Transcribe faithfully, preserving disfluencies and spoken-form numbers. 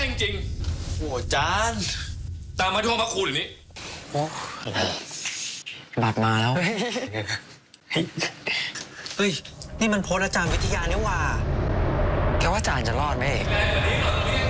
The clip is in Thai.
จริงโอ้จานตามมาทวงพระคุณหรือนี่โอ้บัตรมาแล้วเฮ้ยนี่มันโพสอาจารย์วิทยาเนี่ยว่าแกว่าอาจารย์จะรอดไหมเอก